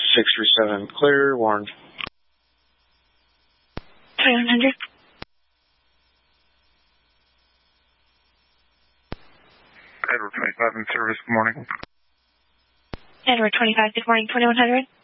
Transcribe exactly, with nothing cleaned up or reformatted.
six three seven, clear, warned. twenty-one hundred. Edward twenty-five in service, good morning. Edward twenty-five, good morning, twenty-one hundred.